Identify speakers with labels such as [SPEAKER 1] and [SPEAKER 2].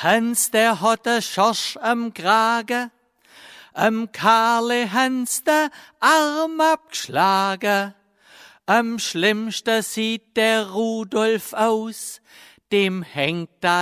[SPEAKER 1] Hans, der hatte Schorsch am Krage, Karle Hans der Arm abgeschlagen. Am schlimmsten sieht der Rudolf aus, dem hängt da